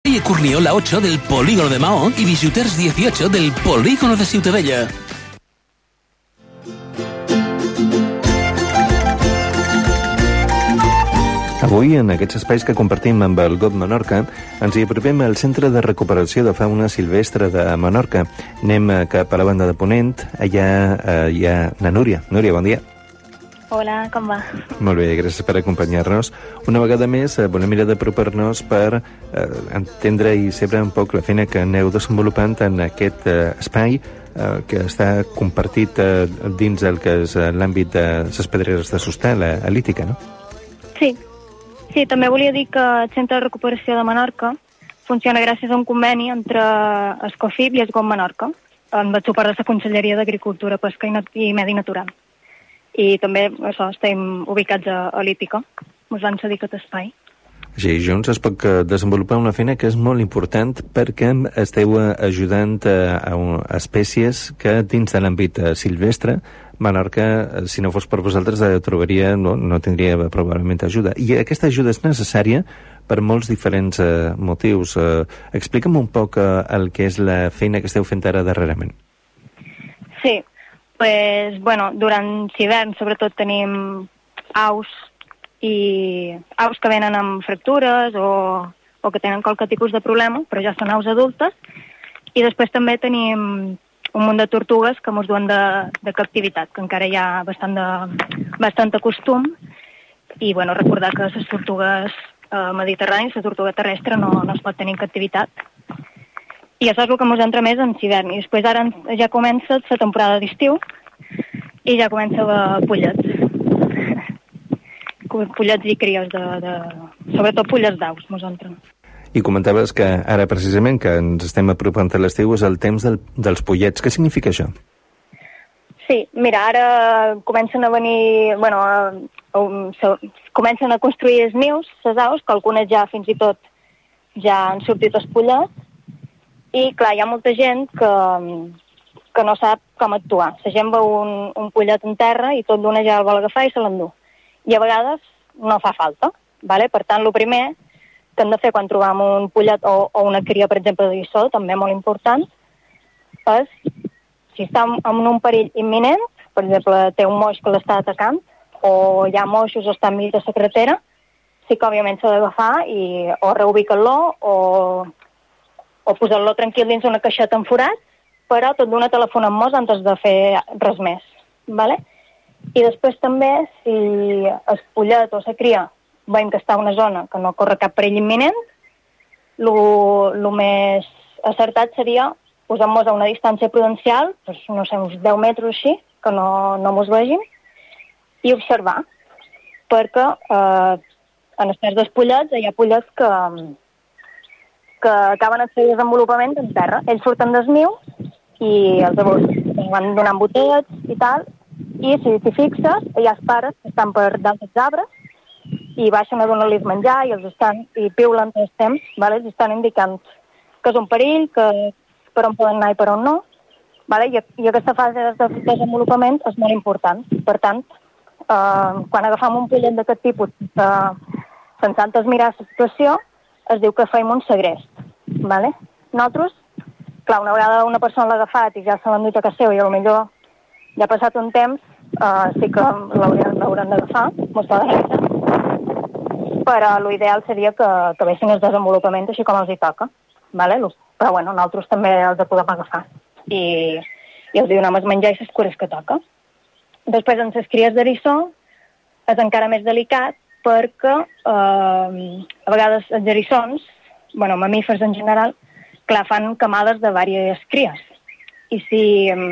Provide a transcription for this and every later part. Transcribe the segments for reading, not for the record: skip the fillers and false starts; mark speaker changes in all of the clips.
Speaker 1: Calle Corniola 8 del Polígono de Maó y Visiters 18 del Polígono de Ciutadella.
Speaker 2: Avui, en aquests espais que compartim amb el GOT Menorca, ens hi apropem al Centre de Recuperació de Fauna Silvestre de Menorca. Anem cap a la banda de Ponent. Allà hi ha na Núria. Núria, bon dia.
Speaker 3: Hola, com va?
Speaker 2: Molt bé, gràcies per acompanyar-nos. Una vegada més, volem mirar d'apropar-nos per entendre i saber un poc la feina que aneu desenvolupant en aquest espai que està compartit dins el que és l'àmbit de les pedreres de sostè, a l'Ítica, no?
Speaker 3: Sí, també volia dir que el Centre de Recuperació de Menorca funciona gràcies a un conveni entre Escofip i Esgom Menorca, amb el suport de la Conselleria d'Agricultura, Pesca i Medi Natural. I també estem ubicats a l'Ítica. Ens van cedir aquest espai.
Speaker 2: Així, junts es pot desenvolupar una feina que és molt important perquè esteu ajudant a espècies que dins de l'àmbit silvestre Menorca, si no fos per vosaltres, trobaria, no tindria probablement ajuda. I aquesta ajuda és necessària per molts diferents motius. Explica'm un poc el que és la feina que esteu fent ara darrerament.
Speaker 3: Sí, durant l'hivern sobretot tenim aus que venen amb fractures o que tenen qualque tipus de problema, però ja són aus adultes, i després també tenim un munt de tortugues que ens duen de captivitat, que encara hi ha bastant costum, i recordar que les tortugues mediterrànies, la tortuga terrestre no es pot tenir en captivitat. I això és el que ens entra més en l'hivern. I després ara ja comença la temporada d'estiu i ja comença la pollets. Pollets i cries, sobretot pollets d'aus ens entren.
Speaker 2: I comentaves que ara, precisament, que ens estem apropant a l'estiu, és el temps dels pollets. Què significa això?
Speaker 3: Sí, mira, ara comencen a venir... comencen a construir els nius, les aus, que algunes ja fins i tot ja han sortit els pollets, i clar, hi ha molta gent que no sap com actuar. La gent veu un pollet en terra i tot d'una ja el vol agafar i se l'endú. I a vegades no fa falta, ¿vale? Per tant, el primer que hem de fer quan trobam un pollet o una cria, per exemple, de guissó, també molt important, és, si està en un perill imminent, per exemple, té un moix que l'està atacant, o hi ha moixos o està enmig de la carretera, sí que òbviament s'ha d'agafar i o reubicar-lo o posar-lo tranquil dins una caixeta en forat, però tot d'una telefonar-nos antes de fer res més, ¿vale? I després també, si el pollet o la cria veiem que està en una zona que no corre cap perill imminent, el més acertat seria posar-nos a una distància prudencial, doncs, no sé, uns 10 metres així, que no mos vegin, i observar, perquè en els dels pollets hi ha pollets que acaben el seu desenvolupament en terra. Ells surten del niu i els van donant botets i tal, i si t'hi fixes, hi ha els pares que estan per dalt dels arbres i baixen a donar-los menjar i piulen tot el temps, ¿vale? Els estan indicant que és un perill, que per on poden anar i per on no, ¿vale? I aquesta fase de desenvolupament és molt important. Per tant, quan agafam un pollet d'aquest tipus sense antes mirar la situació, es diu que fem un segrest, ¿vale? Nosaltres, clar, una vegada una persona l'ha agafat i ja se l'ha endut a casa seva i potser ja ha passat un temps, sí que l'hauran d'agafar, mostrar de recte, però l'ideal seria que vessin el desenvolupament així com els hi toca, ¿vale? Però bueno, nosaltres també els podem agafar i els donem el menjar i les cures que toca. Després, en les cries d'eriçó és encara més delicat perquè a vegades els eriçons, mamífers en general, clar, fan camades de diverses cries. I si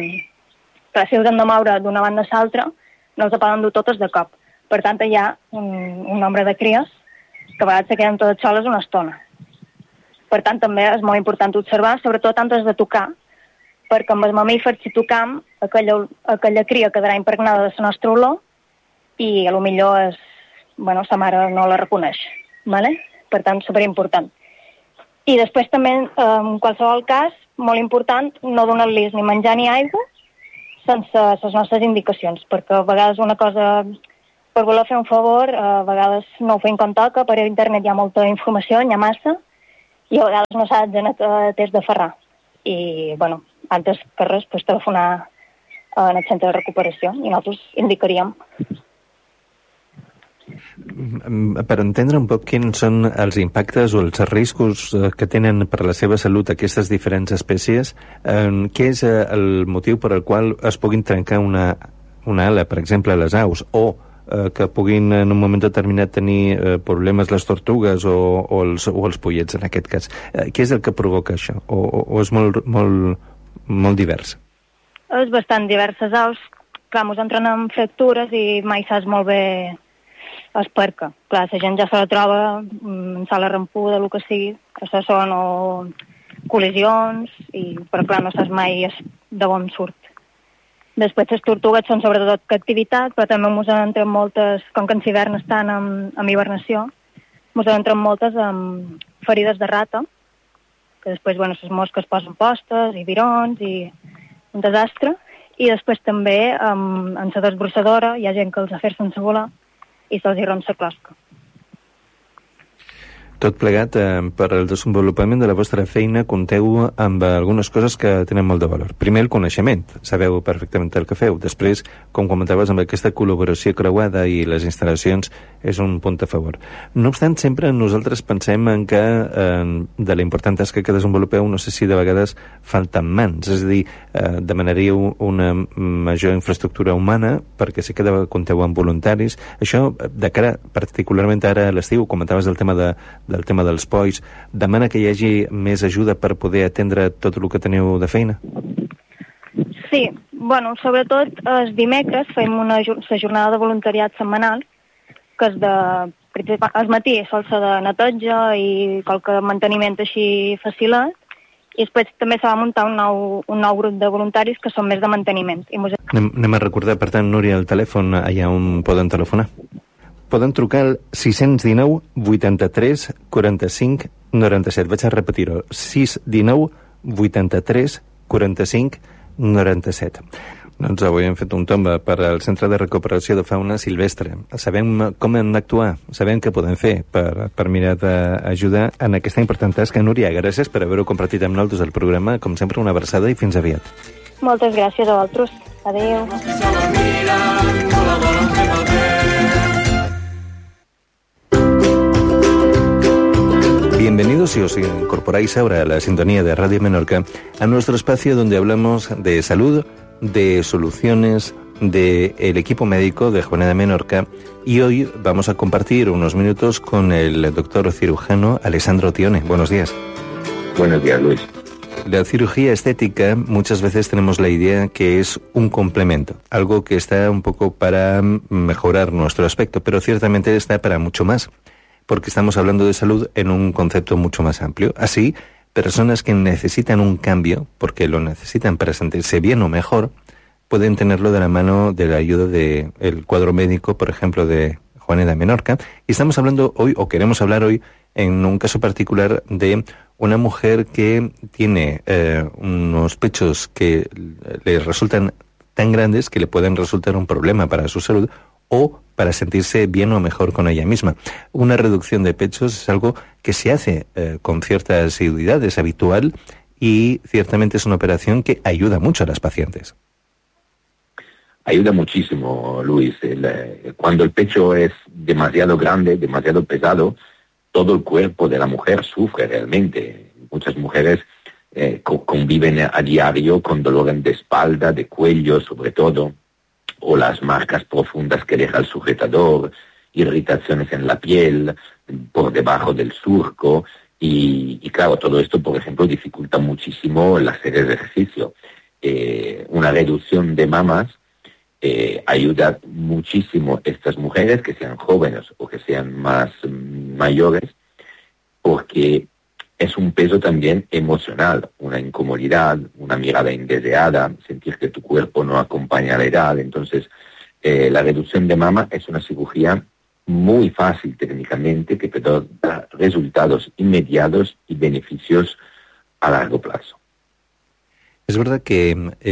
Speaker 3: els han de moure d'una banda a l'altra, no els poden dur totes de cop. Per tant, hi ha un nombre de cries que a vegades se queden totes soles una estona. Per tant, també és molt important observar, sobretot antes de tocar, perquè amb els mamífers, si tocam, aquella cria quedarà impregnada de la nostra olor i potser sa mare no la reconeix. ¿Vale? Per tant, superimportant. I després també, en qualsevol cas, molt important, no donar-los ni menjar ni aigua sense les nostres indicacions, perquè a vegades una cosa, per voler fer un favor, a vegades no ho fem com toca, per internet hi ha molta informació, n'hi ha massa, i a vegades no saps on t'has de ferrar. I, bueno, antes que res, pues, telefonar en el centre de recuperació i nosaltres indicaríem.
Speaker 2: Per entendre un poc quins són els impactes o els riscos que tenen per la seva salut aquestes diferents espècies, què és el motiu per al qual es puguin trencar una ala, per exemple, a les aus, o que puguin en un moment determinat tenir problemes les tortugues o els pollets, en aquest cas. Què és el que provoca això? O és molt divers?
Speaker 3: És bastant diverses aus. Clar, mos entren amb fractures i mai saps molt bé es perca. Clar, la gent ja se la troba en sala rampuda, el que sigui, això són col·lisions, però clar, no saps mai de on surt. Després les tortugues són sobretot captivitat, però també mos entren moltes, com que en hivern estan en hibernació, mos entren moltes amb ferides de rata, que després, bueno, les mosques posen postes i virons i un desastre, i després també en la desbrossadora hi ha gent que els afers sense volar i se'ls hi romp la closca.
Speaker 2: Tot plegat, per al desenvolupament de la vostra feina, compteu amb algunes coses que tenen molt de valor. Primer, el coneixement. Sabeu perfectament el que feu. Després, com comentaves, amb aquesta col·laboració creuada i les instal·lacions és un punt a favor. No obstant, sempre nosaltres pensem en que de la important tasca que desenvolupeu, no sé si de vegades falten mans. És a dir, demanaríeu una major infraestructura humana perquè sé que compteu amb voluntaris. Això, de cara particularment ara a l'estiu, comentaves del tema dels polls, demana que hi hagi més ajuda per poder atendre tot el que teniu de feina?
Speaker 3: Sí, bueno, sobretot els dimecres fem la jornada de voluntariat setmanal, que és al matí sol ser de neteja i qualque manteniment així facilet, i després també s'ha de muntar un nou grup de voluntaris que són més de manteniment.
Speaker 2: Anem a recordar, per tant, Núria, el telèfon allà on poden telefonar. Poden trucar al 619 83 45 97. Vaig a repetir-ho. 619 83 45 97. Doncs avui hem fet un tomb per al Centre de Recuperació de Fauna Silvestre. Sabem com hem d'actuar, sabem què podem fer per mirar d'ajudar en aquesta important tasca. Núria, gràcies per haver-ho compartit amb nosaltres el programa. Com sempre, una abraçada i fins aviat.
Speaker 3: Moltes gràcies a vosaltres. Adéu.
Speaker 2: Bienvenidos si os incorporáis ahora a la sintonía de Radio Menorca, a nuestro espacio donde hablamos de salud, de soluciones, del equipo médico de Joveneda Menorca, y hoy vamos a compartir unos minutos con el doctor cirujano Alessandro Tione. Buenos días.
Speaker 4: Buenos días, Luis.
Speaker 2: La cirugía estética muchas veces tenemos la idea que es un complemento, algo que está un poco para mejorar nuestro aspecto, pero ciertamente está para mucho más, porque estamos hablando de salud en un concepto mucho más amplio. Así, personas que necesitan un cambio, porque lo necesitan para sentirse bien o mejor, pueden tenerlo de la mano de la ayuda del cuadro médico, por ejemplo, de Joveneda Menorca. Y estamos hablando hoy, o queremos hablar hoy, en un caso particular de una mujer que tiene unos pechos que le resultan tan grandes que le pueden resultar un problema para su salud, o para sentirse bien o mejor con ella misma. Una reducción de pechos es algo que se hace con cierta asiduidad, es habitual, y ciertamente es una operación que ayuda mucho a las pacientes.
Speaker 4: Ayuda muchísimo, Luis. Cuando el pecho es demasiado grande, demasiado pesado, todo el cuerpo de la mujer sufre realmente. Muchas mujeres conviven a diario con dolor de espalda, de cuello sobre todo, o las marcas profundas que deja el sujetador, irritaciones en la piel, por debajo del surco, y claro, todo esto, por ejemplo, dificulta muchísimo el hacer el ejercicio. Una reducción de mamas ayuda muchísimo a estas mujeres, que sean jóvenes o que sean más mayores, porque es un peso también emocional, una incomodidad, una mirada indeseada, sentir que tu cuerpo no acompaña a la edad. Entonces, la reducción de mama es una cirugía muy fácil técnicamente, que te da resultados inmediatos y beneficios a largo plazo.
Speaker 2: Es verdad que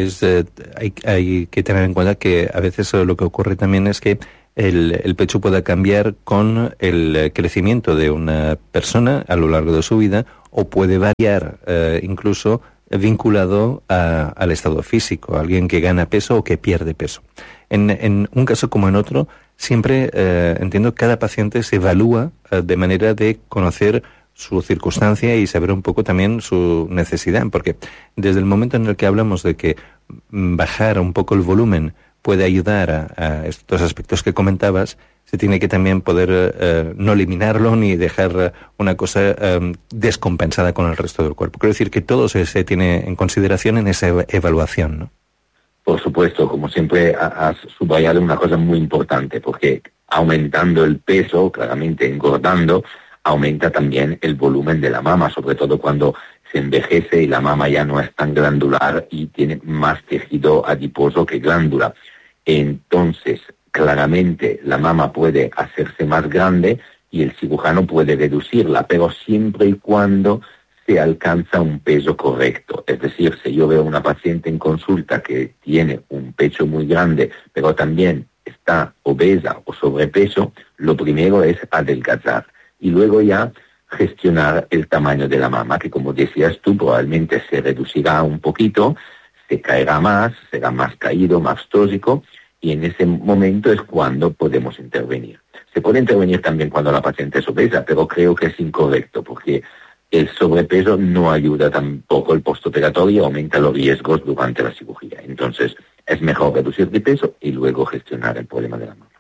Speaker 2: hay que tener en cuenta que a veces lo que ocurre también es que el pecho pueda cambiar con el crecimiento de una persona a lo largo de su vida, o puede variar incluso vinculado al estado físico, alguien que gana peso o que pierde peso. En un caso como en otro, siempre entiendo que cada paciente se evalúa de manera de conocer su circunstancia y saber un poco también su necesidad, porque desde el momento en el que hablamos de que bajar un poco el volumen puede ayudar a estos aspectos que comentabas, se tiene que también poder no eliminarlo ni dejar una cosa descompensada con el resto del cuerpo. Quiero decir que todo se tiene en consideración en esa evaluación, ¿no?
Speaker 4: Por supuesto, como siempre has subrayado una cosa muy importante, porque aumentando el peso, claramente engordando, aumenta también el volumen de la mama, sobre todo cuando se envejece y la mama ya no es tan glandular y tiene más tejido adiposo que glándula. Entonces, claramente la mama puede hacerse más grande y el cirujano puede reducirla, pero siempre y cuando se alcanza un peso correcto. Es decir, si yo veo una paciente en consulta que tiene un pecho muy grande, pero también está obesa o sobrepeso, lo primero es adelgazar y luego ya gestionar el tamaño de la mama, que como decías tú, probablemente se reducirá un poquito, se caerá más, será más caído, más tóxico, y en ese momento es cuando podemos intervenir. Se puede intervenir también cuando la paciente es obesa, pero creo que es incorrecto, porque el sobrepeso no ayuda tampoco el postoperatorio, aumenta los riesgos durante la cirugía. Entonces, es mejor reducir de peso y luego gestionar el problema de la mama.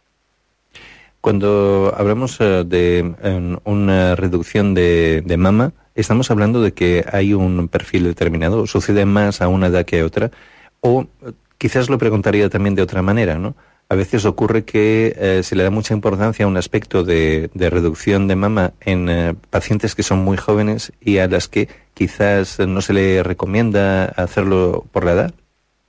Speaker 2: Cuando hablamos de una reducción de mama, estamos hablando de que hay un perfil determinado, sucede más a una edad que a otra, o quizás lo preguntaría también de otra manera, ¿no? A veces ocurre que se le da mucha importancia a un aspecto de reducción de mama en pacientes que son muy jóvenes y a las que quizás no se le recomienda hacerlo por la edad.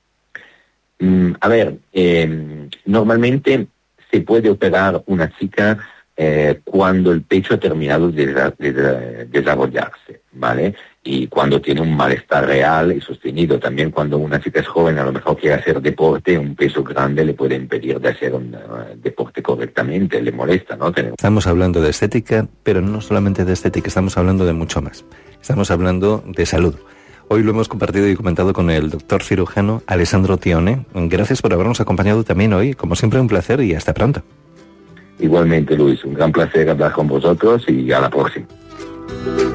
Speaker 4: Normalmente se puede operar una chica cuando el pecho ha terminado de desarrollarse, ¿vale? Y cuando tiene un malestar real y sostenido. También cuando una chica es joven, a lo mejor quiere hacer deporte, un peso grande le puede impedir de hacer un deporte correctamente, le molesta, ¿no?
Speaker 2: Estamos hablando de estética, pero no solamente de estética, estamos hablando de mucho más. Estamos hablando de salud. Hoy lo hemos compartido y comentado con el doctor cirujano Alessandro Tione. Gracias por habernos acompañado también hoy. Como siempre, un placer y hasta pronto.
Speaker 4: Igualmente, Luis, un gran placer hablar con vosotros y a la próxima.